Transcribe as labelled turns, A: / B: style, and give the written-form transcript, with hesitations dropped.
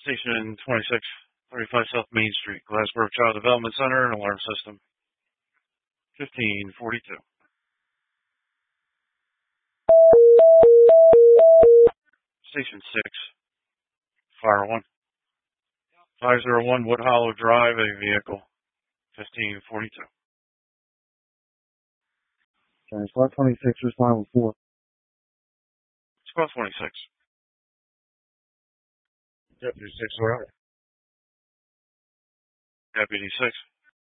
A: Station 2635 South Main Street, Glassboro Child Development Center, and alarm system. 1542. Station 6, Fire 1. 501 Wood Hollow Drive, a vehicle. 1542.
B: Squad 26, respond with 4.
A: Squad 26. Deputy 6, where are you? Deputy 6.